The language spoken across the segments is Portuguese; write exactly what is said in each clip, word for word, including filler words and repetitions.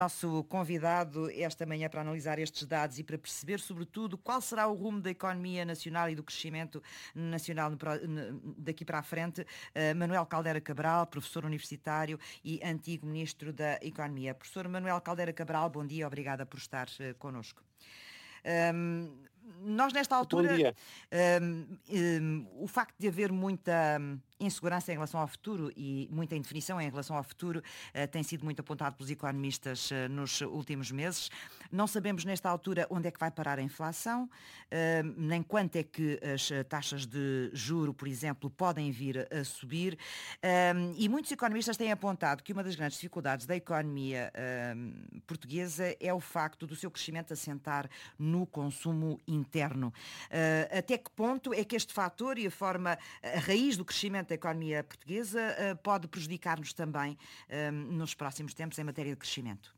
Nosso convidado esta manhã para analisar estes dados e para perceber, sobretudo, qual será o rumo da economia nacional e do crescimento nacional daqui para a frente, Manuel Caldeira Cabral, professor universitário e antigo ministro da Economia. Professor Manuel Caldeira Cabral, bom dia, obrigada por estar connosco. Um, nós nesta altura, um, um, o facto de haver muita insegurança em relação ao futuro e muita indefinição em relação ao futuro uh, tem sido muito apontado pelos economistas uh, nos últimos meses. Não sabemos nesta altura onde é que vai parar a inflação, uh, nem quanto é que as taxas de juro, por exemplo, podem vir a subir, um, e muitos economistas têm apontado que uma das grandes dificuldades da economia um, portuguesa é o facto do seu crescimento assentar no consumo interno. Uh, até que ponto é que este fator e a forma, a raiz do crescimento da economia portuguesa uh, pode prejudicar-nos também uh, nos próximos tempos em matéria de crescimento?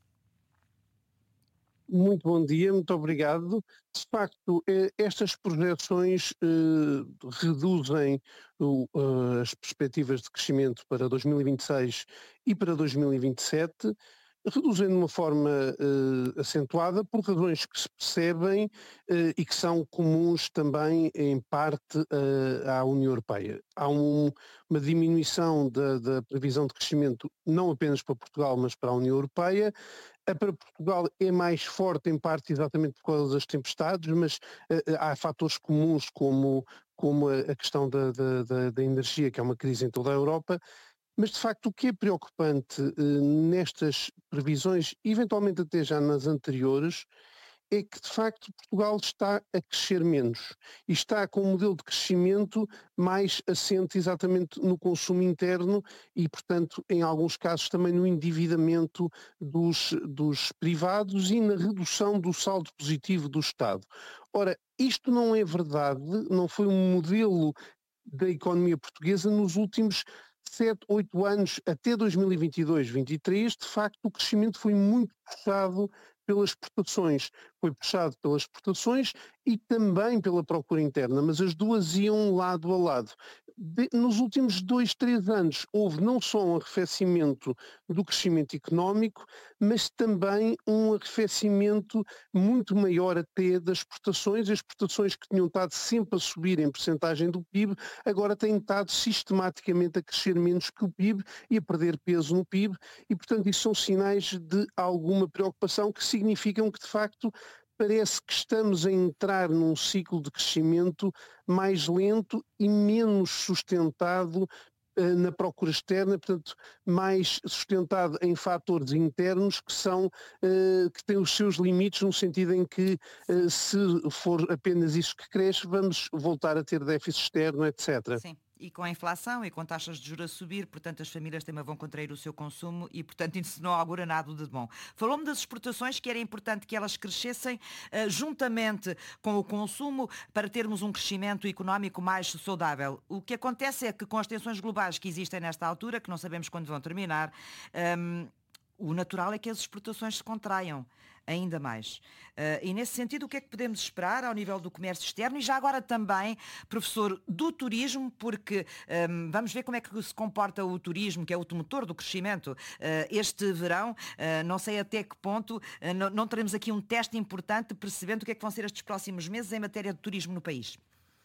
Muito bom dia, muito obrigado. De facto, estas projeções eh, reduzem o, uh, as perspectivas de crescimento para dois mil e vinte e seis e para dois mil e vinte e sete, reduzem de uma forma uh, acentuada por razões que se percebem uh, e que são comuns também, em parte, uh, à União Europeia. Há um, uma diminuição da, da previsão de crescimento não apenas para Portugal, mas para a União Europeia. A para Portugal é mais forte, em parte, exatamente por causa das tempestades, mas uh, há fatores comuns como, como a, a questão da, da, da, da energia, que é uma crise em toda a Europa. Mas, de facto, o que é preocupante eh, nestas previsões, eventualmente até já nas anteriores, é que, de facto, Portugal está a crescer menos e está com um modelo de crescimento mais assente exatamente no consumo interno e, portanto, em alguns casos também no endividamento dos, dos privados e na redução do saldo positivo do Estado. Ora, isto não é verdade, não foi um modelo da economia portuguesa nos últimos sete, oito anos, até dois mil e vinte e dois, vinte e três, de facto o crescimento foi muito puxado pelas exportações. Foi puxado pelas exportações e também pela procura interna, mas as duas iam lado a lado. De, nos últimos dois, três anos houve não só um arrefecimento do crescimento económico, mas também um arrefecimento muito maior até das exportações. As exportações que tinham estado sempre a subir em percentagem do P I B, agora têm estado sistematicamente a crescer menos que o P I B e a perder peso no P I B e, portanto, isso são sinais de alguma preocupação que significam que, de facto, parece que estamos a entrar num ciclo de crescimento mais lento e menos sustentado uh, na procura externa, portanto, mais sustentado em fatores internos que são, uh, que têm os seus limites, no sentido em que, uh, se for apenas isso que cresce, vamos voltar a ter déficit externo, etcétera. Sim. E com a inflação e com taxas de juros a subir, portanto, as famílias também vão contrair o seu consumo e, portanto, isso não augura nada de bom. Falou-me das exportações, que era importante que elas crescessem uh, juntamente com o consumo para termos um crescimento económico mais saudável. O que acontece é que com as tensões globais que existem nesta altura, que não sabemos quando vão terminar, um, o natural é que as exportações se contraiam ainda mais. Uh, e nesse sentido, o que é que podemos esperar ao nível do comércio externo e já agora também, professor, do turismo, porque um, vamos ver como é que se comporta o turismo, que é o motor do crescimento, uh, este verão. Uh, não sei até que ponto uh, não, não teremos aqui um teste importante percebendo o que é que vão ser estes próximos meses em matéria de turismo no país.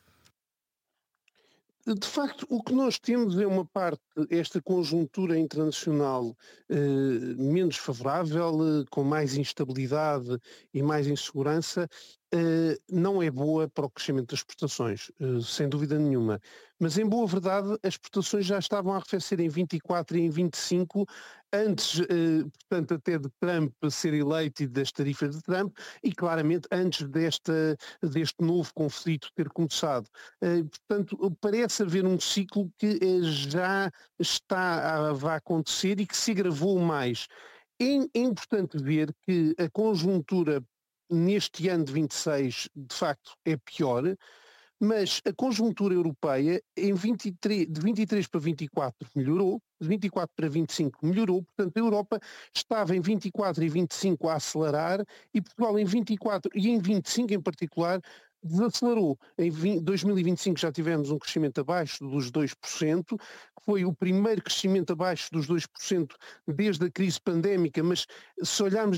De facto, o que nós temos é uma parte, esta conjuntura internacional eh, menos favorável, eh, com mais instabilidade e mais insegurança, eh, não é boa para o crescimento das exportações, eh, sem dúvida nenhuma. Mas, em boa verdade, as exportações já estavam a arrefecer em vinte e quatro e em vinte e cinco, antes, eh, portanto, até de Trump ser eleito e das tarifas de Trump, e claramente antes desta, deste novo conflito ter começado. Eh, portanto, parece haver um ciclo que eh, já está a, a acontecer e que se agravou mais. É, é importante ver que a conjuntura neste ano de vinte e seis, de facto, é pior, mas a conjuntura europeia em vinte e três, de vinte e três para vinte e quatro melhorou, de vinte e quatro para vinte e cinco melhorou, portanto a Europa estava em vinte e quatro e vinte e cinco a acelerar e Portugal em vinte e quatro e em vinte e cinco em particular desacelerou. Em dois mil e vinte e cinco já tivemos um crescimento abaixo dos dois por cento, que foi o primeiro crescimento abaixo dos dois por cento desde a crise pandémica, mas se olharmos